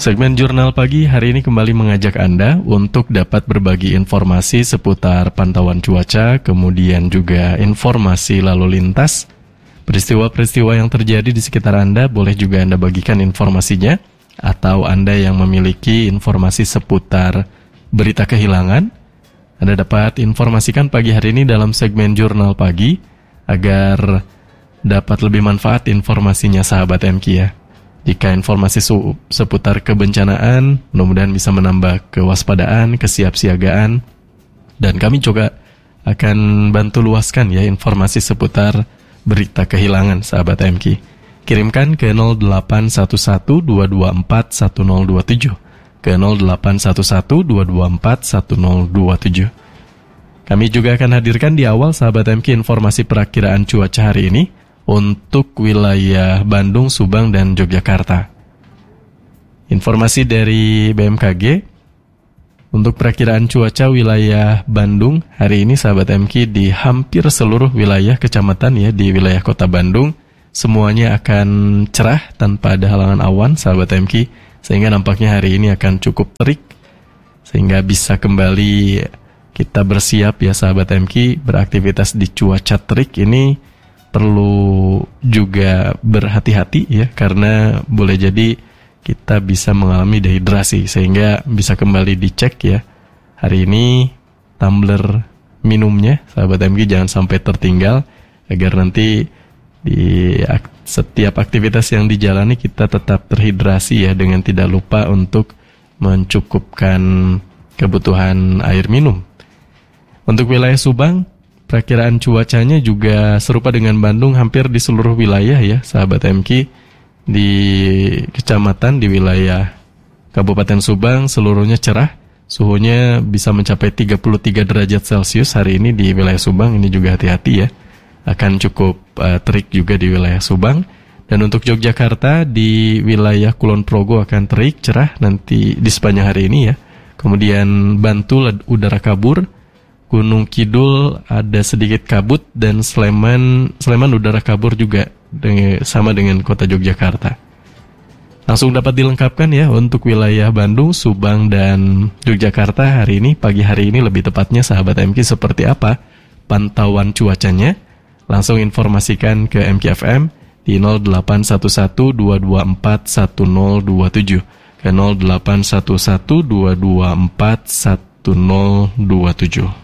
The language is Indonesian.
Segmen Jurnal Pagi hari ini kembali mengajak Anda untuk dapat berbagi informasi seputar pantauan cuaca, kemudian juga informasi lalu lintas. Peristiwa-peristiwa yang terjadi di sekitar Anda boleh juga Anda bagikan informasinya, atau Anda yang memiliki informasi seputar berita kehilangan, Anda dapat informasikan pagi hari ini dalam segmen Jurnal Pagi agar dapat lebih manfaat informasinya sahabat MQ ya. Jika informasi seputar kebencanaan, mudah-mudahan bisa menambah kewaspadaan, kesiapsiagaan, dan kami juga akan bantu luaskan ya informasi seputar berita kehilangan sahabat MQ. Kirimkan ke 0811-224-1027, ke 0811-224-1027. Kami juga akan hadirkan di awal sahabat MQ informasi perakiraan cuaca hari ini untuk wilayah Bandung, Subang, dan Yogyakarta. Informasi dari BMKG untuk perakiraan cuaca wilayah Bandung hari ini sahabat MQ di hampir seluruh wilayah kecamatan ya di wilayah kota Bandung semuanya akan cerah tanpa ada halangan awan sahabat MQ, sehingga nampaknya hari ini akan cukup terik sehingga bisa kembali kita bersiap ya sahabat MQ beraktivitas di cuaca terik ini. Perlu juga berhati-hati ya, karena boleh jadi kita bisa mengalami dehidrasi, sehingga bisa kembali dicek ya. Hari ini tumbler minumnya sahabat MQ jangan sampai tertinggal, agar nanti di setiap aktivitas yang dijalani kita tetap terhidrasi ya, dengan tidak lupa untuk mencukupkan kebutuhan air minum. Untuk wilayah Subang, perakiraan cuacanya juga serupa dengan Bandung hampir di seluruh wilayah ya sahabat MQ. Di kecamatan di wilayah Kabupaten Subang seluruhnya cerah, suhunya bisa mencapai 33 derajat Celcius hari ini di wilayah Subang. Ini juga hati-hati ya, akan cukup terik juga di wilayah Subang. Dan untuk Yogyakarta di wilayah Kulon Progo akan terik cerah nanti di sepanjang hari ini ya. Kemudian Bantul udara kabur, Gunung Kidul ada sedikit kabut, dan Sleman udara kabur juga sama dengan kota Yogyakarta. Langsung dapat dilengkapkan ya untuk wilayah Bandung, Subang, dan Yogyakarta hari ini, pagi hari ini lebih tepatnya sahabat MQ seperti apa pantauan cuacanya. Langsung informasikan ke MQ FM di 0811-224-1027, ke 0811-224-1027.